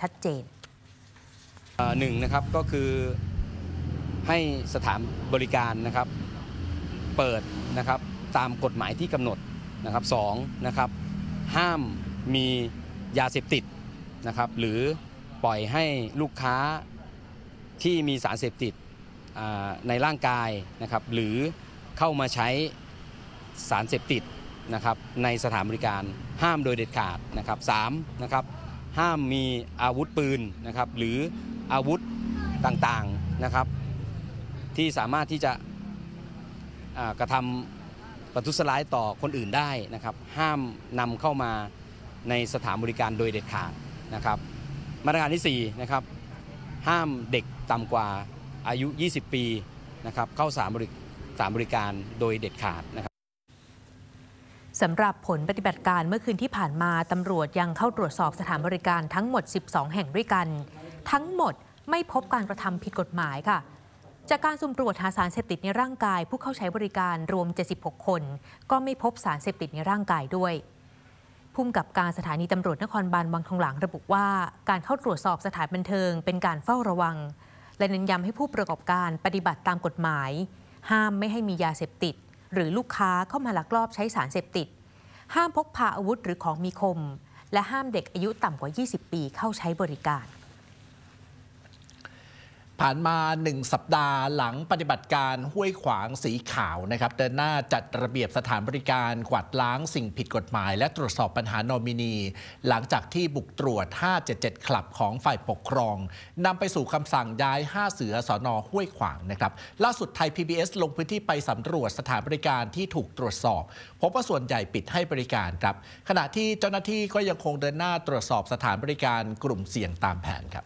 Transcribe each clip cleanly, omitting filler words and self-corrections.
ชัดเจนหนึ่งนะครับก็คือให้สถานบริการนะครับเปิดนะครับตามกฎหมายที่กำหนดนะครับสองนะครับห้ามมียาเสพติดนะครับหรือปล่อยให้ลูกค้าที่มีสารเสพติดในร่างกายนะครับหรือเข้ามาใช้สารเสพติดนะครับในสถานบริการห้ามโดยเด็ดขาดนะครับสามนะครับห้ามมีอาวุธปืนนะครับหรืออาวุธต่างๆนะครับที่สามารถที่จะกระทำประทุษร้ายต่อคนอื่นได้นะครับห้ามนำเข้ามาในสถานบริการโดยเด็ดขาดนะครับมาตรการที่4นะครับห้ามเด็กต่ำกว่าอายุ20 ปีนะครับเข้าสถานบริการโดยเด็ดขาดนะครับสำหรับผลปฏิบัติการเมื่อคืนที่ผ่านมาตำรวจยังเข้าตรวจสอบสถานบริการทั้งหมด12แห่งด้วยกันทั้งหมดไม่พบการกระทำผิดกฎหมายค่ะจากการสุ่มตรวจหาสารเสพติดในร่างกายผู้เข้าใช้บริการรวม76คนก็ไม่พบสารเสพติดในร่างกายด้วยผู้กำกับการสถานีตำรวจนครบาลวังทองหลางระบุว่าการเข้าตรวจสอบสถานบันเทิงเป็นการเฝ้าระวังและเน้นย้ำให้ผู้ประกอบการปฏิบัติตามกฎหมายห้ามไม่ให้มียาเสพติดหรือลูกค้าเข้ามาลักลอบใช้สารเสพติดห้ามพกพาอาวุธหรือของมีคมและห้ามเด็กอายุต่ำกว่า20 ปีเข้าใช้บริการผ่านมา1 สัปดาห์หลังปฏิบัติการห้วยขวางสีขาวนะครับเดินหน้าจัดระเบียบสถานบริการกวาดล้างสิ่งผิดกฎหมายและตรวจสอบปัญหานอมินีหลังจากที่บุกตรวจ577คลับของฝ่ายปกครองนำไปสู่คำสั่งย้าย5เสือสน.ห้วยขวางนะครับล่าสุดไทย PBS ลงพื้นที่ไปสำรวจสถานบริการที่ถูกตรวจสอบพบว่าส่วนใหญ่ปิดให้บริการครับขณะที่เจ้าหน้าที่ก็ยังคงเดินหน้าตรวจสอบสถานบริการกลุ่มเสี่ยงตามแผนครับ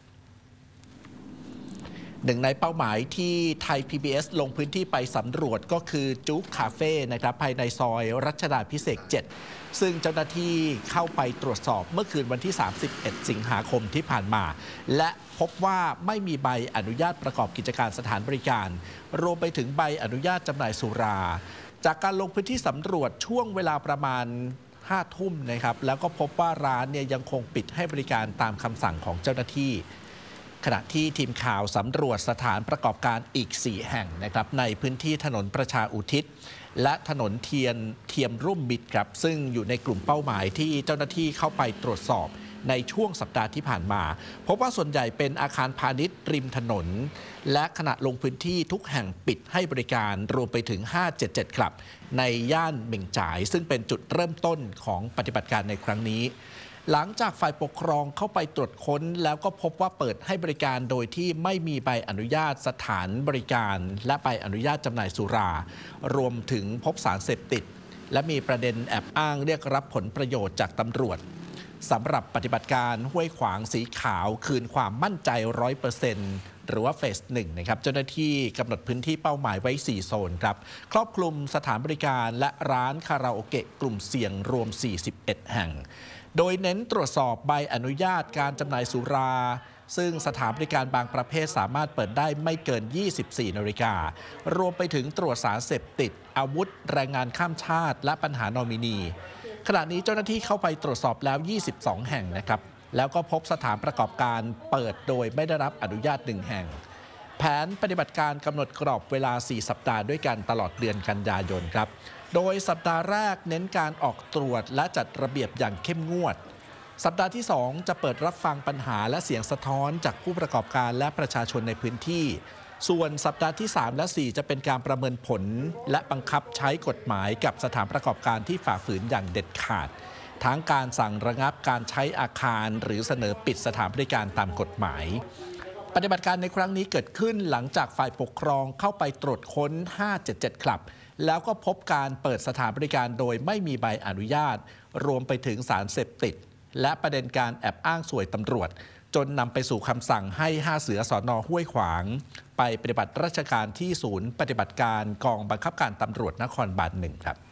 หนึ่งในเป้าหมายที่ไทย PBS ลงพื้นที่ไปสำรวจก็คือจุ๊กคาเฟ่นะครับภายในซอยรัชดาภิเษก 7ซึ่งเจ้าหน้าที่เข้าไปตรวจสอบเมื่อคืนวันที่31 สิงหาคมที่ผ่านมาและพบว่าไม่มีใบอนุญาตประกอบกิจการสถานบริการรวมไปถึงใบอนุญาตจำหน่ายสุราจากการลงพื้นที่สำรวจช่วงเวลาประมาณ5 ทุ่มนะครับแล้วก็พบว่าร้านเนี่ยยังคงปิดให้บริการตามคำสั่งของเจ้าหน้าที่ขณะที่ทีมข่าวสำรวจสถานประกอบการอีก4แห่งนะครับในพื้นที่ถนนประชาอุทิศและถนนเทียมร่วมมิตรครับซึ่งอยู่ในกลุ่มเป้าหมายที่เจ้าหน้าที่เข้าไปตรวจสอบในช่วงสัปดาห์ที่ผ่านมาพบว่าส่วนใหญ่เป็นอาคารพาณิชย์ริมถนนและขณะลงพื้นที่ทุกแห่งปิดให้บริการรวมไปถึง577คลับในย่านเหม่งจ่ายซึ่งเป็นจุดเริ่มต้นของปฏิบัติการในครั้งนี้หลังจากฝ่ายปกครองเข้าไปตรวจค้นแล้วก็พบว่าเปิดให้บริการโดยที่ไม่มีใบอนุญาตสถานบริการและใบอนุญาตจำหน่ายสุรารวมถึงพบสารเสพติดและมีประเด็นแอบอ้างเรียกรับผลประโยชน์จากตำรวจสำหรับปฏิบัติการห้วยขวางสีขาวคืนความมั่นใจ 100%หรือว่าเฟส 1นะครับเจ้าหน้าที่กำหนดพื้นที่เป้าหมายไว้4โซนครับครอบคลุมสถานบริการและร้านคาราโอเกะกลุ่มเสี่ยงรวม41แห่งโดยเน้นตรวจสอบใบอนุญาตการจำหน่ายสุราซึ่งสถานบริการบางประเภทสามารถเปิดได้ไม่เกิน 24 นาฬิการวมไปถึงตรวจสารเสพติดอาวุธแรงงานข้ามชาติและปัญหานอมินีขณะนี้เจ้าหน้าที่เข้าไปตรวจสอบแล้ว22แห่งนะครับแล้วก็พบสถานประกอบการเปิดโดยไม่ได้รับอนุญาต1แห่งแผนปฏิบัติการกำหนดกรอบเวลา4สัปดาห์ด้วยกันตลอดเดือนกันยายนครับโดยสัปดาห์แรกเน้นการออกตรวจและจัดระเบียบอย่างเข้มงวดสัปดาห์ที่2จะเปิดรับฟังปัญหาและเสียงสะท้อนจากผู้ประกอบการและประชาชนในพื้นที่ส่วนสัปดาห์ที่3และ4จะเป็นการประเมินผลและบังคับใช้กฎหมายกับสถานประกอบการที่ฝ่าฝืนอย่างเด็ดขาดทั้งการสั่งระงับการใช้อาคารหรือเสนอปิดสถานบริการตามกฎหมายปฏิบัติการในครั้งนี้เกิดขึ้นหลังจากฝ่ายปกครองเข้าไปตรวจค้น577คลับแล้วก็พบการเปิดสถานบริการโดยไม่มีใบอนุญาตรวมไปถึงสารเสพติดและประเด็นการแอบอ้างสวยตำรวจจนนำไปสู่คำสั่งให้5เสือสน.ห้วยขวางไปปฏิบัติราชการที่ศูนย์ปฏิบัติการกองบังคับการตำรวจนครบาล 1ครับ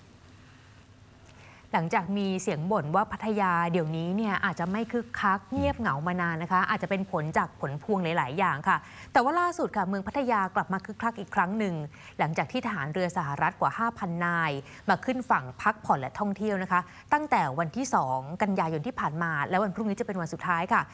หลังจากมีเสียงบ่นว่าพัทยาเดี๋ยวนี้เนี่ยอาจจะไม่คึกคักเงียบเหงามานานนะคะอาจจะเป็นผลจากผลพวงหลายๆอย่างค่ะแต่ว่าล่าสุดค่ะเมืองพัทยากลับมาคึกคักอีกครั้งหนึ่งหลังจากที่ทหารเรือสหรัฐกว่า 5,000 นายมาขึ้นฝั่งพักผ่อนและท่องเที่ยวนะคะตั้งแต่วันที่2 กันยายนที่ผ่านมาและวันพรุ่งนี้จะเป็นวันสุดท้ายค่ะ